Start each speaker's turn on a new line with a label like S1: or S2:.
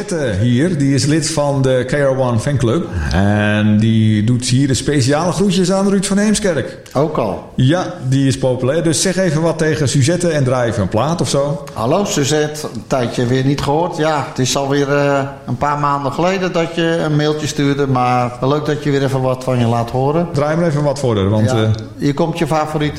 S1: Suzette hier, die is lid van de KR1 fanclub. En die doet hier de speciale groetjes aan Ruud van Heemskerk.
S2: Ook al.
S1: Ja, die is populair. Dus zeg even wat tegen Suzette en draai even een plaat of zo.
S2: Hallo Suzette, een tijdje weer niet gehoord. Ja, het is alweer een paar maanden geleden dat je een mailtje stuurde. Maar leuk dat je weer even wat van je laat horen.
S1: Draai maar even wat voor haar, want...
S2: Ja, hier komt je favoriete